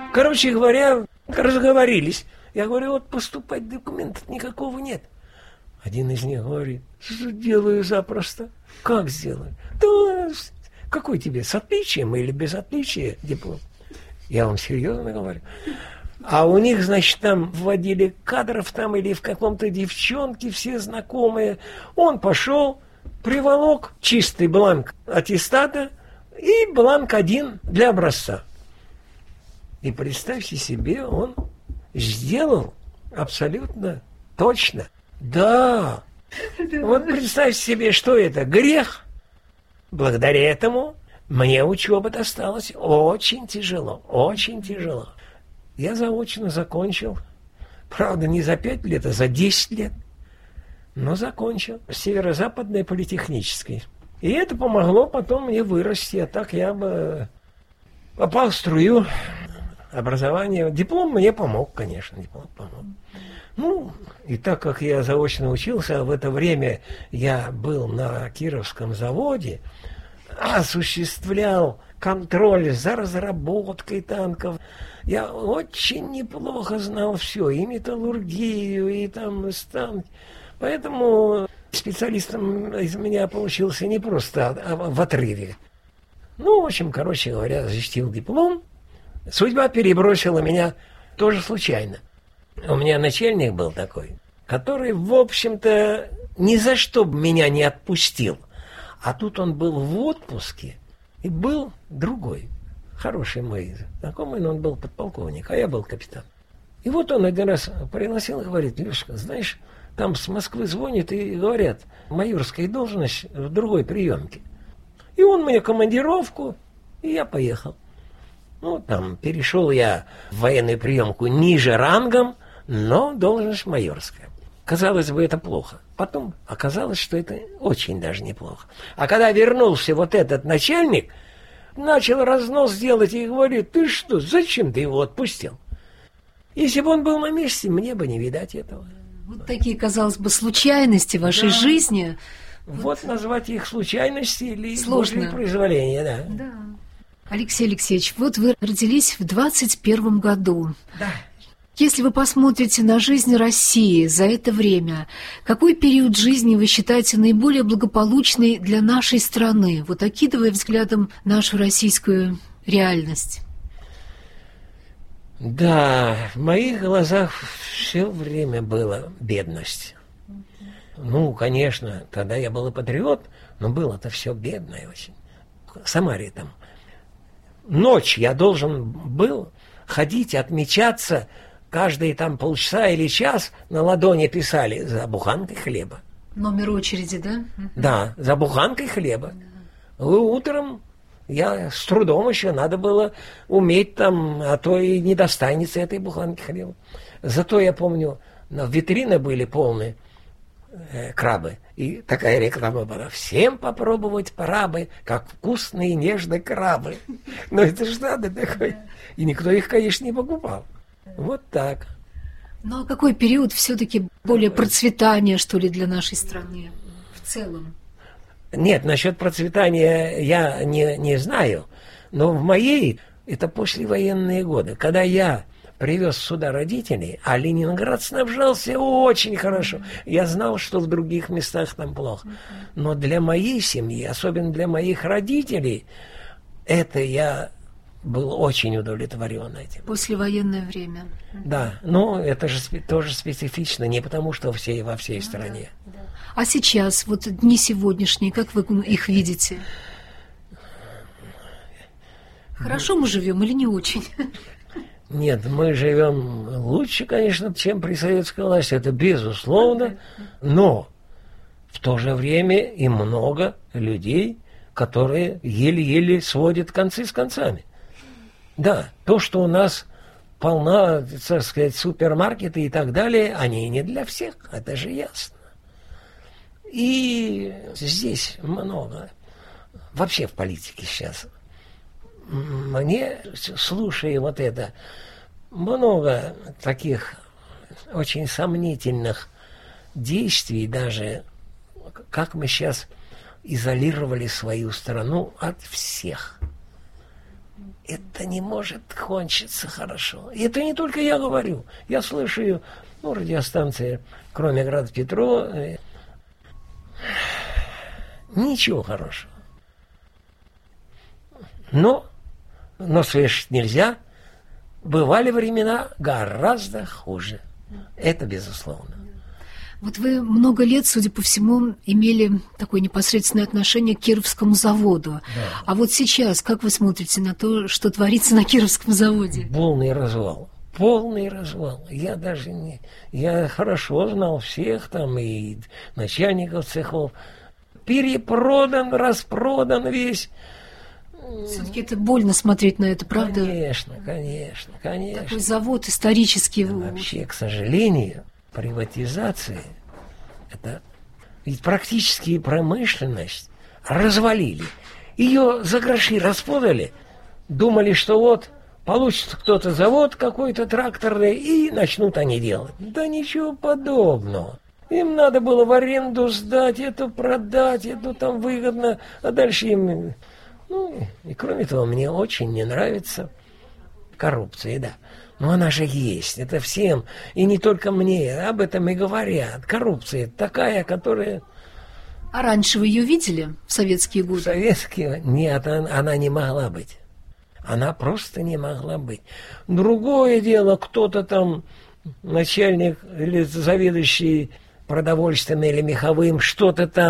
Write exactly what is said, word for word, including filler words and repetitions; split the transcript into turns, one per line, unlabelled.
Короче говоря, разговорились. Я говорю, вот поступать документов никакого нет. Один из них говорит, сделаю запросто. Как сделаю? Да, какой тебе, с отличием или без отличия диплом? Я вам серьезно говорю. А у них, значит, там вводили кадров там или в каком-то девчонке, все знакомые. Он пошел, приволок чистый бланк аттестата и бланк один для образца. И представьте себе, он сделал абсолютно точно. Да. Вот представьте себе, что это? Грех. Благодаря этому мне учеба досталась очень тяжело, очень тяжело. Я заочно закончил. Правда, не за пять лет, а за десять лет. Но закончил. Северо-западной политехнической. И это помогло потом мне вырасти. А так я бы попал в струю образования. Диплом мне помог, конечно. Диплом помог. Ну, и так как я заочно учился, в это время я был на Кировском заводе, осуществлял контроль за разработкой танков. Я очень неплохо знал все, и металлургию, и там стан. Поэтому специалистом из меня получился не просто а в отрыве. Ну, в общем, короче говоря, защитил диплом. Судьба перебросила меня тоже случайно. У меня начальник был такой, который, в общем-то, ни за что меня не отпустил. А тут он был в отпуске, и был другой, хороший мой знакомый, но он был подполковник, а я был капитан. И вот он один раз пригласил и говорит, Лешка, знаешь, там с Москвы звонят и говорят, майорская должность в другой приемке. И он мне командировку, и я поехал. Ну, там перешел я в военную приемку ниже рангом, но должность майорская. Казалось бы, это плохо. Потом оказалось, что это очень даже неплохо. А когда вернулся вот этот начальник, начал разнос делать и говорит, ты что, зачем ты его отпустил? Если бы он был на месте, мне бы не видать этого.
Вот такие, казалось бы, случайности в вашей
да.
жизни.
Вот, вот назвать их случайности или
сложно.
Божье произволение, да.
Да. Алексей Алексеевич, вот вы родились в двадцать первом году.
Да.
Если вы посмотрите на жизнь России за это время, какой период жизни вы считаете наиболее благополучный для нашей страны, вот окидывая взглядом нашу российскую реальность?
Да, в моих глазах все время была бедность. Ну, конечно, тогда я был и патриот, но было-то все бедное очень. В Самаре там. Ночь я должен был ходить, отмечаться. Каждые там полчаса или час на ладони писали за буханкой хлеба.
Номер очереди, да?
Да, за буханкой хлеба. Да. Утром я с трудом еще надо было уметь там, а то и не достанется этой буханки хлеба. Зато я помню, витрины были полные э, крабы. И такая реклама была. Всем попробовать крабы, как вкусные нежные крабы. Но это ж надо такое. И никто их, конечно, не покупал. Вот так.
Ну а какой период все-таки более процветания, что ли, для нашей страны в целом?
Нет, насчет процветания я не, не знаю. Но в моей, это послевоенные годы, когда я привез сюда родителей, а Ленинград снабжался очень хорошо. Я знал, что в других местах там плохо. Но для моей семьи, особенно для моих родителей, это я... был очень удовлетворен этим.
Послевоенное время.
Да, но это же тоже специфично, не потому что все во всей стране.
Да, да. А сейчас, вот дни сегодняшние, как вы их видите? Хорошо мы живем или не очень?
Нет, мы живем лучше, конечно, чем при советской власти, это безусловно, но в то же время и много людей, которые еле-еле сводят концы с концами. Да, то, что у нас полна, так сказать, супермаркеты и так далее, они не для всех, это же ясно. И здесь много, вообще в политике сейчас, мне, слушая вот это, много таких очень сомнительных действий даже, как мы сейчас изолировали свою страну от всех. это не может кончиться хорошо. И это не только я говорю. Я слышу ее, ну, радиостанция, кроме Град Петро, э, ничего хорошего. Но, но слышать нельзя. Бывали времена гораздо хуже. Это безусловно.
Вот вы много лет, судя по всему, имели такое непосредственное отношение к Кировскому заводу. Да. А вот сейчас, как вы смотрите на то, что творится на Кировском заводе?
Полный развал. Полный развал. Я даже не... Я хорошо знал всех там, и начальников цехов. Перепродан, распродан весь.
Все-таки это больно смотреть на это, правда?
Конечно, конечно, конечно.
Такой завод исторический.
Да, вообще, к сожалению, приватизация, это ведь практически промышленность развалили. Ее за гроши распродали, думали, что вот получится кто-то завод какой-то тракторный, и начнут они делать. Да ничего подобного. Им надо было в аренду сдать, эту продать, эту там выгодно, а дальше им... Ну, и кроме того, мне очень не нравится коррупция, да. Но она же есть, это всем, и не только мне, об этом и говорят. Коррупция такая, которая...
А раньше вы ее видели в советские годы?
В советские? Нет, она не могла быть. Она просто не могла быть. Другое дело, кто-то там, начальник или заведующий продовольственным или меховым, что-то там